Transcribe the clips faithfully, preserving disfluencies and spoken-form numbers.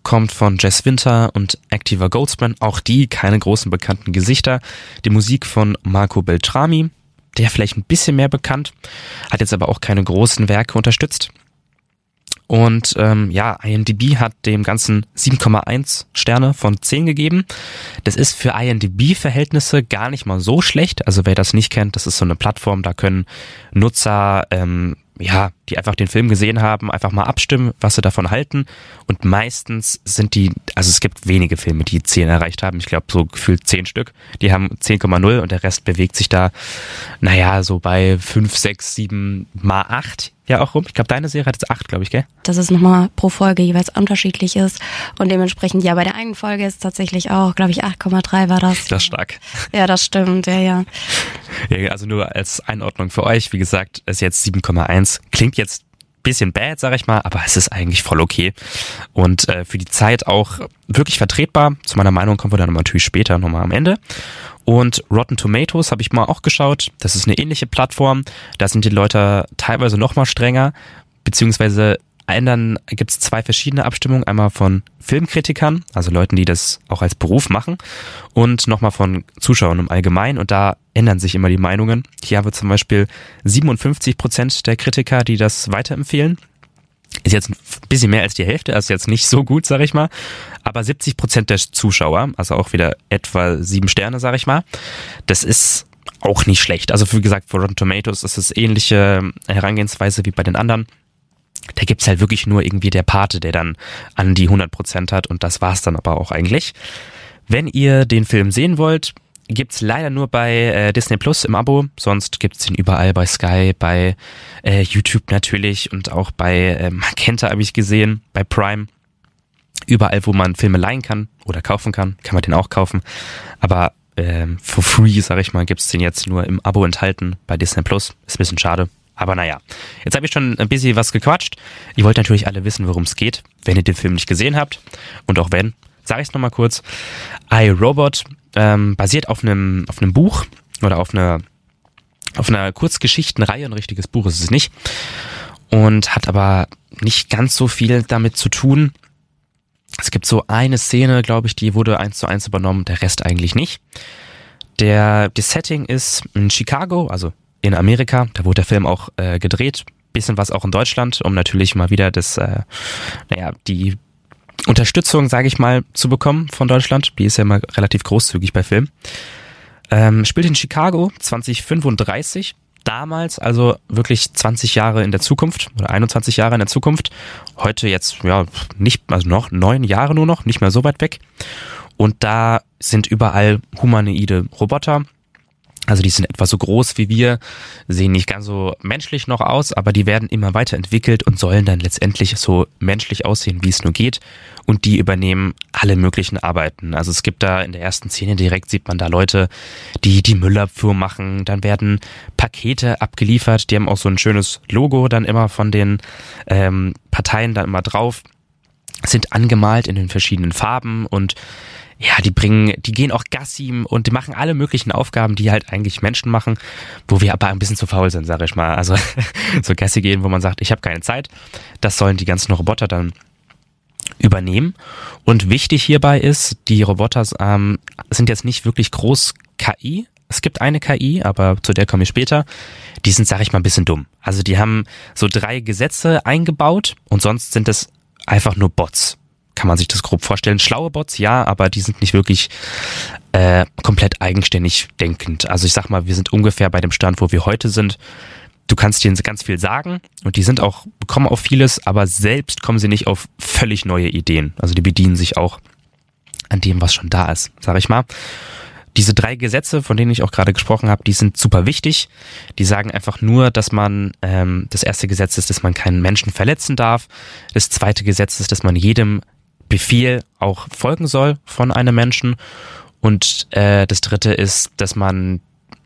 kommt von Jess Winter und Activa Goldsman, auch die keine großen bekannten Gesichter. Die Musik von Marco Beltrami, der vielleicht ein bisschen mehr bekannt, hat jetzt aber auch keine großen Werke unterstützt. Und ähm, ja, IMDb hat dem Ganzen sieben Komma eins Sterne von zehn gegeben. Das ist für IMDb-Verhältnisse gar nicht mal so schlecht. Also wer das nicht kennt, das ist so eine Plattform, da können Nutzer, ähm, ja, die einfach den Film gesehen haben, einfach mal abstimmen, was sie davon halten. Und meistens sind die, also es gibt wenige Filme, die zehn erreicht haben. Ich glaube so gefühlt zehn Stück. Die haben zehn Komma null und der Rest bewegt sich da, naja, so bei fünf, sechs, sieben mal acht ja auch rum. Ich glaube, deine Serie hat jetzt acht, glaube ich, gell? Dass es nochmal pro Folge jeweils unterschiedlich ist. Und dementsprechend, ja, bei der einen Folge ist tatsächlich auch, glaube ich, acht Komma drei war das. Das ist stark. Ja, das stimmt, ja, ja. Ja, also nur als Einordnung für euch, wie gesagt, ist jetzt sieben Komma eins. Klingt jetzt ein bisschen bad, sag ich mal, aber es ist eigentlich voll okay. Und äh, für die Zeit auch wirklich vertretbar. Zu meiner Meinung kommen wir dann natürlich später nochmal am Ende. Und Rotten Tomatoes habe ich mal auch geschaut. Das ist eine ähnliche Plattform. Da sind die Leute teilweise noch mal strenger, beziehungsweise ändern, gibt es zwei verschiedene Abstimmungen. Einmal von Filmkritikern, also Leuten, die das auch als Beruf machen, und nochmal von Zuschauern im Allgemeinen. Und da ändern sich immer die Meinungen. Hier haben wir zum Beispiel siebenundfünfzig Prozent der Kritiker, die das weiterempfehlen. Ist jetzt ein bisschen mehr als die Hälfte, also jetzt nicht so gut, sag ich mal. Aber siebzig Prozent der Zuschauer, also auch wieder etwa sieben Sterne, sag ich mal. Das ist auch nicht schlecht. Also wie gesagt, für Rotten Tomatoes ist es ähnliche Herangehensweise wie bei den anderen. Da gibt's halt wirklich nur irgendwie der Pate, der dann an die hundert Prozent hat, und das war's dann aber auch eigentlich. Wenn ihr den Film sehen wollt, gibt's leider nur bei äh, Disney Plus im Abo, sonst gibt's ihn überall bei Sky, bei äh, YouTube natürlich und auch bei äh, Magenta habe ich gesehen, bei Prime. Überall, wo man Filme leihen kann oder kaufen kann, kann man den auch kaufen. Aber ähm, for free, sag ich mal, gibt's den jetzt nur im Abo enthalten bei Disney Plus. Ist ein bisschen schade. Aber naja, jetzt habe ich schon ein bisschen was gequatscht. Ihr wollt natürlich alle wissen, worum es geht, wenn ihr den Film nicht gesehen habt. Und auch wenn, sage ich es nochmal kurz. iRobot ähm, basiert auf einem auf einem Buch oder auf einer auf einer Kurzgeschichtenreihe. Ein richtiges Buch ist es nicht. Und hat aber nicht ganz so viel damit zu tun. Es gibt so eine Szene, glaube ich, die wurde eins zu eins übernommen, der Rest eigentlich nicht. Der, das Setting ist in Chicago, also in Amerika, da wurde der Film auch äh, gedreht, bisschen was auch in Deutschland, um natürlich mal wieder das, äh, naja, die Unterstützung, sage ich mal, zu bekommen von Deutschland. Die ist ja immer relativ großzügig bei Filmen. Ähm, spielt in Chicago zwanzig fünfunddreißig, damals also wirklich zwanzig Jahre in der Zukunft oder einundzwanzig Jahre in der Zukunft. Heute jetzt, ja, nicht, also noch neun Jahre nur noch, nicht mehr so weit weg. Und da sind überall humanoide Roboter. Also die sind etwa so groß wie wir, sehen nicht ganz so menschlich noch aus, aber die werden immer weiterentwickelt und sollen dann letztendlich so menschlich aussehen, wie es nur geht. Und die übernehmen alle möglichen Arbeiten. Also es gibt da in der ersten Szene direkt, sieht man da Leute, die die Müllabfuhr machen. Dann werden Pakete abgeliefert. Die haben auch so ein schönes Logo dann immer von den ähm, Parteien dann immer drauf. Sind angemalt in den verschiedenen Farben und ja, die bringen, die gehen auch Gassi und die machen alle möglichen Aufgaben, die halt eigentlich Menschen machen, wo wir aber ein bisschen zu faul sind, sage ich mal. Also so Gassi gehen, wo man sagt, ich habe keine Zeit. Das sollen die ganzen Roboter dann übernehmen. Und wichtig hierbei ist, die Roboter ähm, sind jetzt nicht wirklich groß K I. Es gibt eine K I, aber zu der komme ich später. Die sind, sage ich mal, ein bisschen dumm. Also die haben so drei Gesetze eingebaut und sonst sind es einfach nur Bots. Kann man sich das grob vorstellen. Schlaue Bots, ja, aber die sind nicht wirklich äh, komplett eigenständig denkend. Also ich sag mal, wir sind ungefähr bei dem Stand, wo wir heute sind. Du kannst denen ganz viel sagen und die sind auch, bekommen auf vieles, aber selbst kommen sie nicht auf völlig neue Ideen. Also die bedienen sich auch an dem, was schon da ist, sag ich mal. Diese drei Gesetze, von denen ich auch gerade gesprochen habe, die sind super wichtig. Die sagen einfach nur, dass man, ähm, das erste Gesetz ist, dass man keinen Menschen verletzen darf. Das zweite Gesetz ist, dass man jedem Befehl auch folgen soll von einem Menschen. Und äh, das dritte ist, dass man,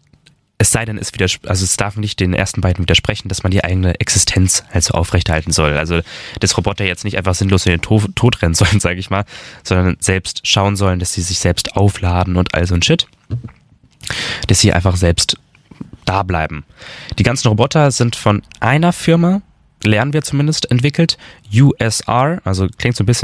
es sei denn, es widers- also es darf nicht den ersten beiden widersprechen, dass man die eigene Existenz halt so aufrechterhalten soll. Also dass Roboter jetzt nicht einfach sinnlos in den to- Tod rennen sollen, sage ich mal, sondern selbst schauen sollen, dass sie sich selbst aufladen und all so ein Shit. Dass sie einfach selbst da bleiben. Die ganzen Roboter sind von einer Firma, lernen wir zumindest, entwickelt. U S R, also klingt so ein bisschen wie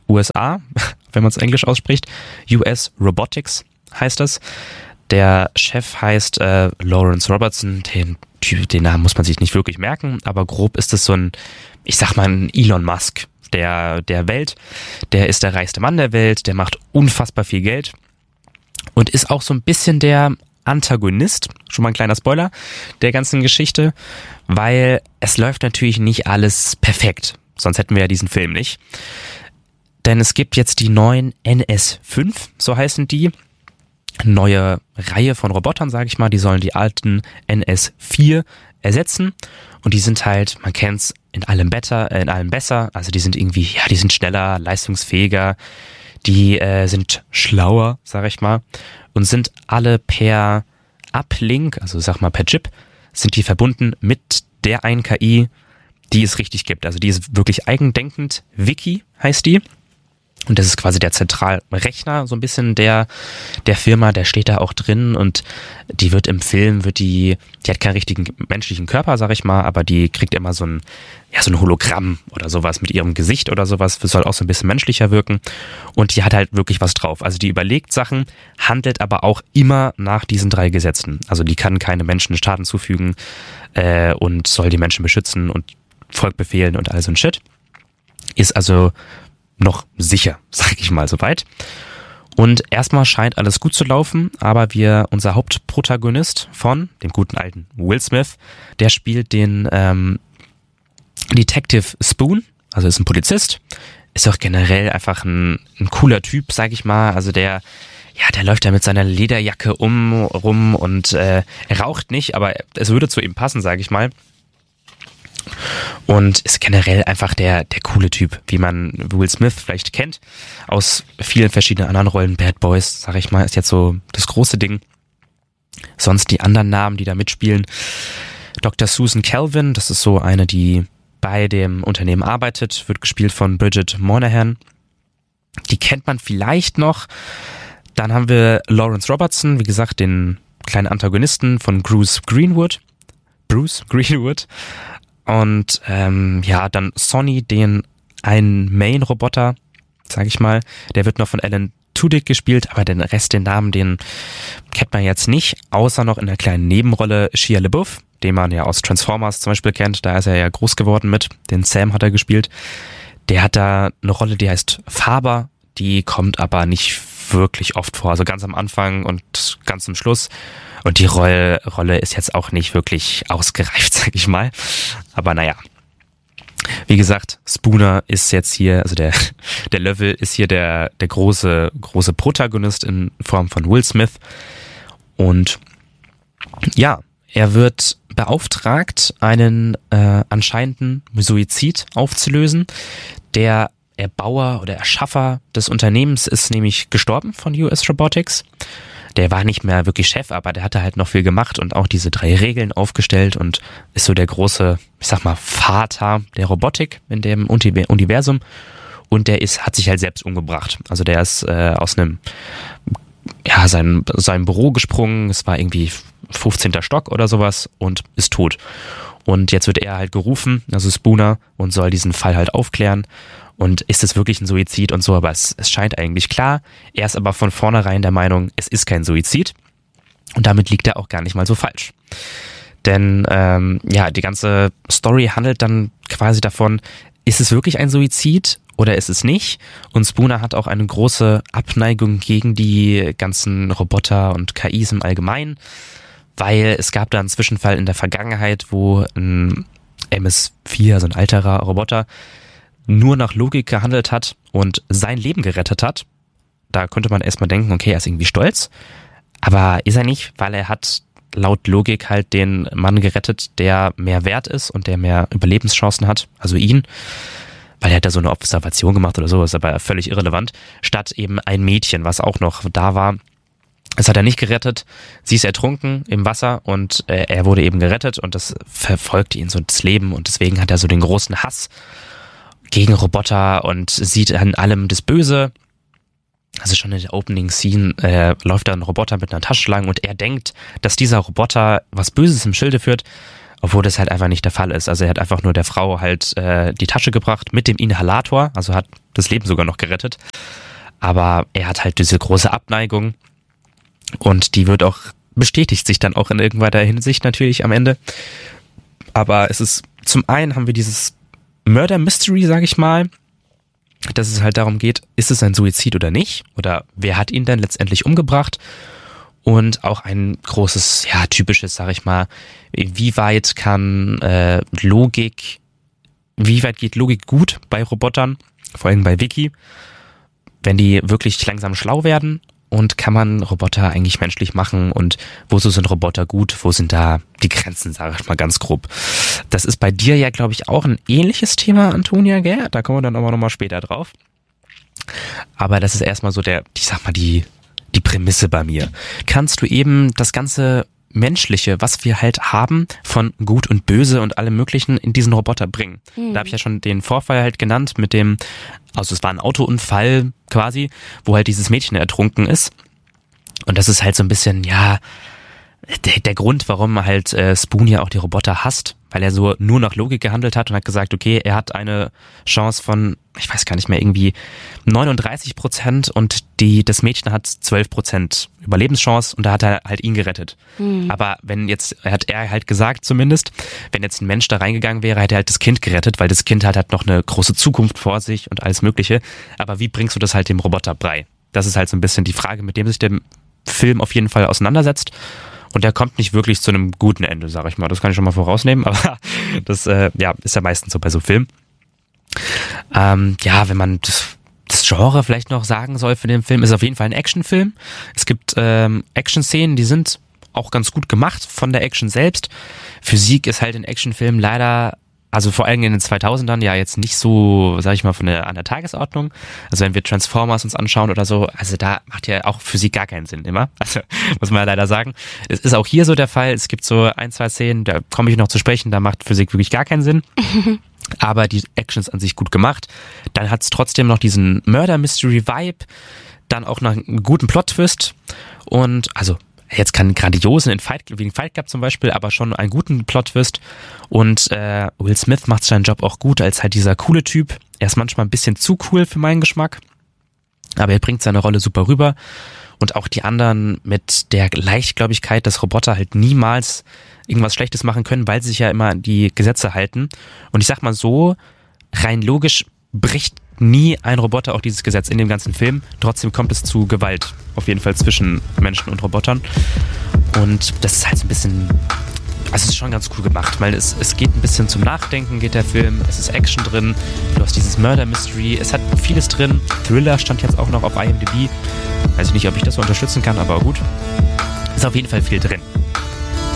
U S A, wenn man es Englisch ausspricht. U S Robotics heißt das. Der Chef heißt äh, Lawrence Robertson. Den, den Namen muss man sich nicht wirklich merken, aber grob ist es so ein, ich sag mal, ein Elon Musk der, der Welt. Der ist der reichste Mann der Welt, der macht unfassbar viel Geld und ist auch so ein bisschen der Antagonist, schon mal ein kleiner Spoiler, der ganzen Geschichte, weil es läuft natürlich nicht alles perfekt, sonst hätten wir ja diesen Film nicht. Denn es gibt jetzt die neuen N S fünf, so heißen die, neue Reihe von Robotern, sage ich mal, die sollen die alten N S vier ersetzen und die sind halt, man kennt's, in allem besser, in allem besser, also die sind irgendwie, ja, die sind schneller, leistungsfähiger, die äh, sind schlauer, sage ich mal, und sind alle per Uplink, also sag mal per Chip, sind die verbunden mit der einen K I, die es richtig gibt. Also die ist wirklich eigendenkend. Wiki heißt die. Und das ist quasi der Zentralrechner, so ein bisschen der, der Firma, der steht da auch drin und die wird im Film, wird die, die hat keinen richtigen menschlichen Körper, sag ich mal, aber die kriegt immer so ein, ja, so ein Hologramm oder sowas mit ihrem Gesicht oder sowas, das soll auch so ein bisschen menschlicher wirken und die hat halt wirklich was drauf. Also die überlegt Sachen, handelt aber auch immer nach diesen drei Gesetzen. Also die kann keine Menschen Schaden zufügen äh, und soll die Menschen beschützen und Volk befehlen und all so ein Shit. Ist also noch sicher, sag ich mal soweit. Und erstmal scheint alles gut zu laufen, aber wir, unser Hauptprotagonist von dem guten alten Will Smith, der spielt den ähm, Detective Spoon, also ist ein Polizist, ist auch generell einfach ein, ein cooler Typ, sag ich mal. Also der, ja, der läuft da mit seiner Lederjacke um rum und äh, er raucht nicht, aber es würde zu ihm passen, sag ich mal. Und ist generell einfach der, der coole Typ, wie man Will Smith vielleicht kennt, aus vielen verschiedenen anderen Rollen. Bad Boys, sag ich mal, ist jetzt so das große Ding. Sonst die anderen Namen, die da mitspielen. Doktor Susan Calvin, das ist so eine, die bei dem Unternehmen arbeitet, wird gespielt von Bridget Moynahan. Die kennt man vielleicht noch. Dann haben wir Lawrence Robertson, wie gesagt, den kleinen Antagonisten von Bruce Greenwood. Bruce Greenwood. Und ähm, ja, dann Sonny, den einen Main-Roboter, sag ich mal, der wird noch von Alan Tudyk gespielt, aber den Rest, den Namen, den kennt man jetzt nicht, außer noch in der kleinen Nebenrolle Shia LaBeouf, den man ja aus Transformers zum Beispiel kennt, da ist er ja groß geworden mit, den Sam hat er gespielt. Der hat da eine Rolle, die heißt Faber, die kommt aber nicht wirklich oft vor, also ganz am Anfang und ganz zum Schluss. Und die Rolle, Rolle ist jetzt auch nicht wirklich ausgereift, sag ich mal. Aber naja. Wie gesagt, Spooner ist jetzt hier, also der, der Level ist hier der, der große, große Protagonist in Form von Will Smith. Und ja, er wird beauftragt, einen äh, anscheinenden Suizid aufzulösen. Der Erbauer oder Erschaffer des Unternehmens ist nämlich gestorben von U S Robotics. Der war nicht mehr wirklich Chef, aber der hatte halt noch viel gemacht und auch diese drei Regeln aufgestellt und ist so der große, ich sag mal, Vater der Robotik in dem Universum. Und der ist, hat sich halt selbst umgebracht. Also der ist äh, aus einem, ja, sein, seinem Büro gesprungen. Es war irgendwie fünfzehnter Stock oder sowas und ist tot. Und jetzt wird er halt gerufen, also Spooner, und soll diesen Fall halt aufklären. Und ist es wirklich ein Suizid und so, aber es, es scheint eigentlich klar. Er ist aber von vornherein der Meinung, es ist kein Suizid. Und damit liegt er auch gar nicht mal so falsch. Denn ähm, ja, die ganze Story handelt dann quasi davon, ist es wirklich ein Suizid oder ist es nicht? Und Spooner hat auch eine große Abneigung gegen die ganzen Roboter und K Is im Allgemeinen, weil es gab da einen Zwischenfall in der Vergangenheit, wo ein M S vier, also ein alterer Roboter, nur nach Logik gehandelt hat und sein Leben gerettet hat. Da könnte man erstmal denken, okay, er ist irgendwie stolz. Aber ist er nicht, weil er hat laut Logik halt den Mann gerettet, der mehr wert ist und der mehr Überlebenschancen hat, also ihn. Weil er hat da so eine Observation gemacht oder so, ist aber völlig irrelevant. Statt eben ein Mädchen, was auch noch da war. Das hat er nicht gerettet. Sie ist ertrunken im Wasser und äh, er wurde eben gerettet und das verfolgte ihn so das Leben und deswegen hat er so den großen Hass gegen Roboter und sieht an allem das Böse. Also schon in der Opening Scene äh, läuft da ein Roboter mit einer Tasche lang und er denkt, dass dieser Roboter was Böses im Schilde führt obwohl das halt einfach nicht der Fall ist. Also er hat einfach nur der Frau halt äh, die Tasche gebracht mit dem Inhalator, also hat das Leben sogar noch gerettet. Aber er hat halt diese große Abneigung und die wird auch, bestätigt sich dann auch in irgendeiner Hinsicht natürlich am Ende. Aber es ist, zum einen haben wir dieses Murder Mystery, sag ich mal, dass es halt darum geht, ist es ein Suizid oder nicht? Oder wer hat ihn denn letztendlich umgebracht? Und auch ein großes, ja, typisches, sag ich mal, wie weit kann äh, Logik, wie weit geht Logik gut bei Robotern, vor allem bei Vicky, wenn die wirklich langsam schlau werden, und kann man Roboter eigentlich menschlich machen und wozu sind Roboter gut, wo sind da die Grenzen, sage ich mal ganz grob. Das ist bei dir ja, glaube ich, auch ein ähnliches Thema, Antonia, gell? Da kommen wir dann aber nochmal später drauf. Aber das ist erstmal so der, ich sag mal, die die Prämisse bei mir. Kannst du eben das ganze Menschliche, was wir halt haben, von Gut und Böse und allem Möglichen in diesen Roboter bringen. Mhm. Da habe ich ja schon den Vorfall halt genannt mit dem, also es war ein Autounfall quasi, wo halt dieses Mädchen ertrunken ist. Und das ist halt so ein bisschen, ja, der, der Grund, warum halt äh, Spoon ja auch die Roboter hasst, weil er so nur nach Logik gehandelt hat und hat gesagt, okay, er hat eine Chance von, ich weiß gar nicht mehr, irgendwie neununddreißig Prozent und die das Mädchen hat zwölf Prozent Überlebenschance und da hat er halt ihn gerettet. Mhm. Aber wenn jetzt, hat er halt gesagt zumindest, wenn jetzt ein Mensch da reingegangen wäre, hätte er halt das Kind gerettet, weil das Kind hat halt noch eine große Zukunft vor sich und alles Mögliche. Aber wie bringst du das halt dem Roboter bei? Das ist halt so ein bisschen die Frage, mit dem sich der Film auf jeden Fall auseinandersetzt. Und der kommt nicht wirklich zu einem guten Ende, sage ich mal. Das kann ich schon mal vorausnehmen, aber das äh, ja, ist ja meistens so bei so Filmen. Ähm, ja, wenn man das, das Genre vielleicht noch sagen soll für den Film, ist auf jeden Fall ein Actionfilm. Es gibt ähm, Action-Szenen, die sind auch ganz gut gemacht von der Action selbst. Physik ist halt in Actionfilmen leider, also vor allem in den zweitausendern ja jetzt nicht so, sag ich mal, von der, an der Tagesordnung. Also wenn wir Transformers uns anschauen oder so, also da macht ja auch Physik gar keinen Sinn immer. Also muss man ja leider sagen. Es ist auch hier so der Fall. Es gibt so ein, zwei Szenen, da komme ich noch zu sprechen, da macht Physik wirklich gar keinen Sinn. Aber die Action ist an sich gut gemacht. Dann hat es trotzdem noch diesen Murder-Mystery-Vibe. Dann auch noch einen guten Plot-Twist. Und also jetzt keinen grandiosen in Fight, wie in Fight Club zum Beispiel, aber schon einen guten Plot-Twist. Und äh, Will Smith macht seinen Job auch gut als halt dieser coole Typ. Er ist manchmal ein bisschen zu cool für meinen Geschmack, aber er bringt seine Rolle super rüber. Und auch die anderen mit der Leichtgläubigkeit, dass Roboter halt niemals irgendwas Schlechtes machen können, weil sie sich ja immer an die Gesetze halten. Und ich sag mal so, rein logisch bricht nie ein Roboter auch dieses Gesetz in dem ganzen Film. Trotzdem kommt es zu Gewalt, auf jeden Fall zwischen Menschen und Robotern. Und das ist halt so ein bisschen, also es ist schon ganz cool gemacht, weil es, es geht ein bisschen zum Nachdenken, geht der Film, es ist Action drin, du hast dieses Murder Mystery, es hat vieles drin. Thriller stand jetzt auch noch auf I M D B. Weiß ich nicht, ob ich das so unterstützen kann, aber gut. Ist auf jeden Fall viel drin.